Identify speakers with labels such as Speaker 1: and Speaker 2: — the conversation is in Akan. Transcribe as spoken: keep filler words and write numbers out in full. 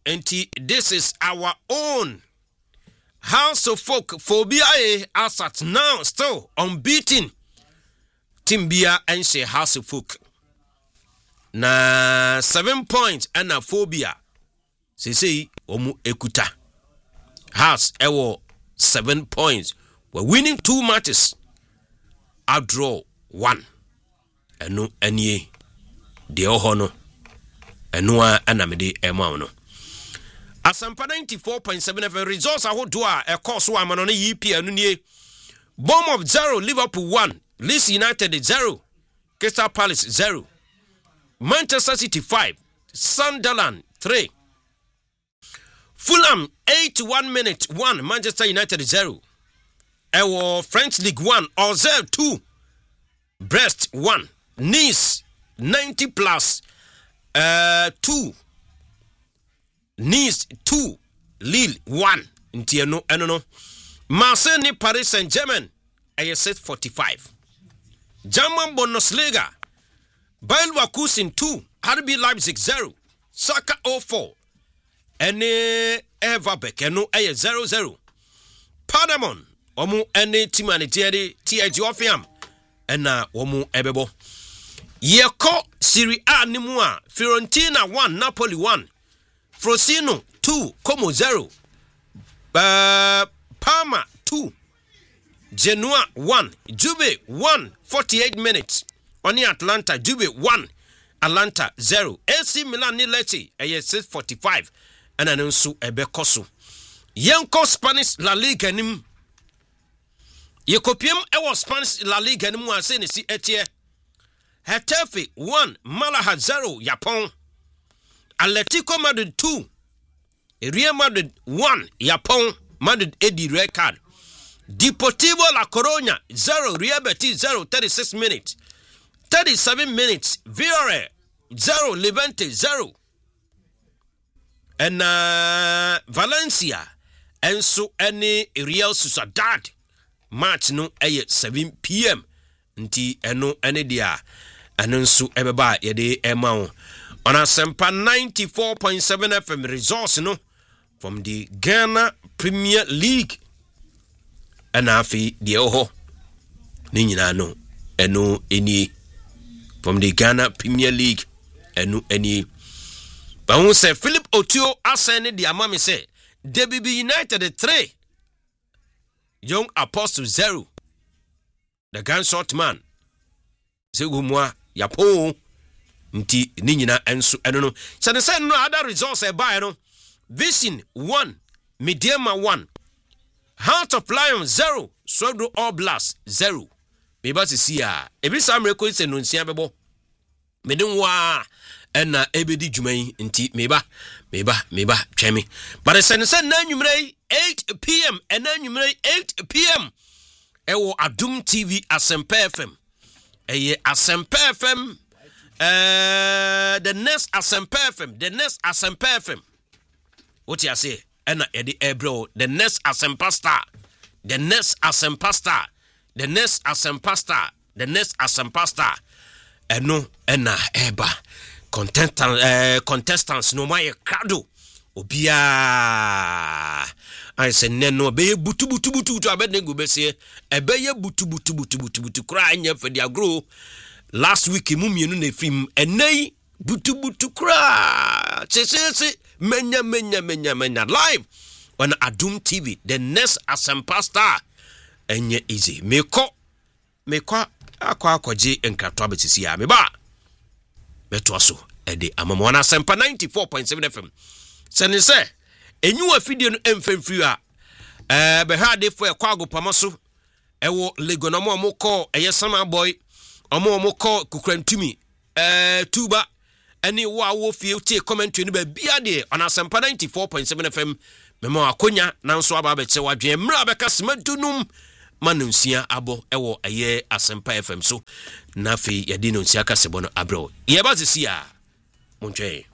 Speaker 1: enti this is our own House of Folk Phobia as at now still unbeaten. Timbia and she House of Folk. Na seven points and a phobia. Se say omu ekuta. House ewo seven points. We're winning two matches. Outdraw one. Enu enye. De ohono. Enua anamede emauno. Asampa ninety-four point seven F M results are what do a course one man on a E P anu nie. Bomb of zero, Liverpool one, Leeds United zero, Crystal Palace zero, Manchester City five, Sunderland three, Fulham eighty-one minutes one, Manchester United zero, Ewo French League one, Auxerre two, Brest one, Nice ninety plus uh, two, Nice two, Lille one. Nti eno eno no. Marseille ni Paris Saint-Germain aye set forty-five. German Bundesliga, Bayer Leverkusen two, R B Leipzig zero, Schalke oh four. Ene Everbeck eno aye zero zero. Paderborn omu ene timani tiedi T H Offiam ena omu ebebo. Yeko Serie A nimu a Fiorentina one, Napoli one. Frosinone two, Como zero. Uh, Parma two. Genoa one. Juve one. forty-eight minutes. Oni Atlanta. Juve one. Atlanta zero. A C Milan ni Lecce. Eye six forty-five. And anonsu ebe kosu. Yenko Spanish La Liga nim. Yekopiem ewo Spanish La Liga nim wa se ne si etie. Hetafe one. Malaga zero. Japon. Atletico Madrid two. Real Madrid one. Japon. Madrid Eddie red card. Deportivo La Coruña zero. Real Betis zero. thirty-six minutes. thirty-seven minutes. Villarreal zero. Levante zero. And uh, Valencia and so any Real Sociedad match no at seven p m Nti eno ene dia anonsu ebeba yede emao on Asempa ninety-four point seven F M resource no from the Ghana Premier League. And afi de oho ni nyina no eno eni from the Ghana Premier League eno eni. But who say Philip Otio ascended the amami say D B B United three, Young Apostle zero. The gunshot man Segumwa Yapo Nti Nina Ensu Enono. So they say no other results a buy no. Vision one, Mediama one, Heart of Lion zero, Swagro All Blast zero. Maybe see ya. Every some records and Nunciabo Medunwa and Ebedi Jumay Nti Meba Meba Meba Chemi. But I send nine numere eight p m and nine numere eight p m Ewo Adum T V Asempa F M. Eye Asempa F M. Uh, the next Asempa F M. The next Asempa F M. What you say? Ena Eddie Ebro. The next Asempa Star. The next Asempa Star. The next Asempa Star. The next Asempa Star. Eno ena eba. Contestant, uh, contestants no my crowd. Obia. I say neno be butu butu butu to abednego be say e be ye butu butu butu butu butu kra anya for dia grow last week mu mienu na film enai butu butu kra chesese menya menya menya menya live on Adum T V. The next Asempa Star enye easy meko meko akwa akwaje enkrato abetisi ya me ba beto aso e de amamo na Asempa ninety-four point seven F M sene se enyu afidie no emfemfiri a eh be ha de fo e kwago pamaso ewo legonomo mo call eye sama boy omo mo call kukrantumi eh tuba ani wa wo fie tie commentary no ba bia de on Asempa ninety-four point seven F M memo akonya nanso aba be che wadwen mra be kasema dunum manunsia abo ewo eye Asempa F M so na fe yade no nsia kasebo no abro ye ba sisi a montwe